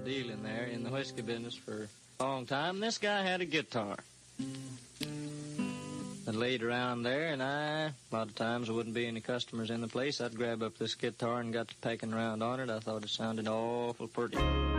dealing there in the whiskey business for a long time. This guy had a guitar. I laid around there, and a lot of times there wouldn't be any customers in the place. I'd grab up this guitar and got to pecking around on it. I thought it sounded awful pretty.